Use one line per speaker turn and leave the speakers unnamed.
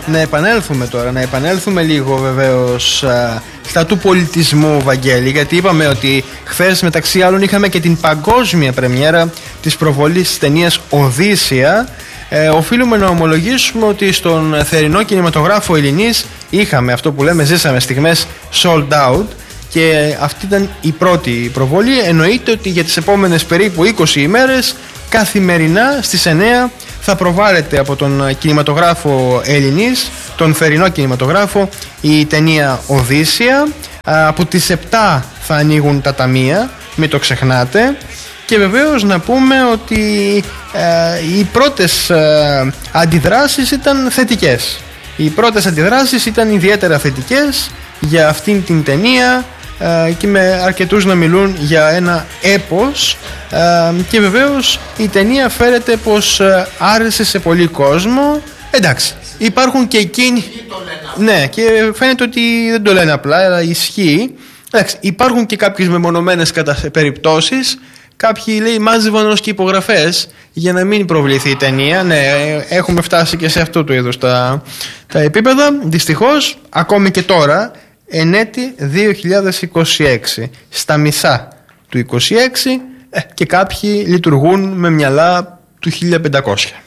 Να επανέλθουμε τώρα, να επανέλθουμε λίγο βεβαίως στα του πολιτισμού, Βαγγέλη, γιατί είπαμε ότι χθες μεταξύ άλλων είχαμε και την παγκόσμια πρεμιέρα της προβολής της ταινίας Οδύσσεια. Οφείλουμε να ομολογήσουμε ότι στον θερινό κινηματογράφο Ελληνής είχαμε αυτό που λέμε, ζήσαμε στιγμές sold out, και αυτή ήταν η πρώτη προβολή. Εννοείται ότι για τις επόμενες περίπου 20 ημέρες καθημερινά στις 9 θα προβάλλεται από τον κινηματογράφο Ελληνής, τον θερινό κινηματογράφο, η ταινία Οδύσσεια. Από τις 7 θα ανοίγουν τα ταμεία, μην το ξεχνάτε. Και βεβαίως να πούμε ότι οι πρώτες αντιδράσεις ήταν θετικές. Οι πρώτες αντιδράσεις ήταν ιδιαίτερα θετικές για αυτήν την ταινία, και με αρκετούς να μιλούν για ένα έπος, και βεβαίως η ταινία φέρεται πως άρεσε σε πολύ κόσμο. Εντάξει, υπάρχουν και εκείνοι, ναι, και φαίνεται ότι δεν το λένε απλά, αλλά ισχύει. Εντάξει, υπάρχουν και κάποιες μεμονωμένες περιπτώσεις. Κάποιοι, λέει, μάζευαν ως και υπογραφές για να μην προβληθεί η ταινία. Ναι, έχουμε φτάσει και σε αυτό το είδος τα επίπεδα. Δυστυχώς, ακόμη και τώρα, εν έτη 2026, στα μισά του 26, και κάποιοι λειτουργούν με μυαλά του 1500.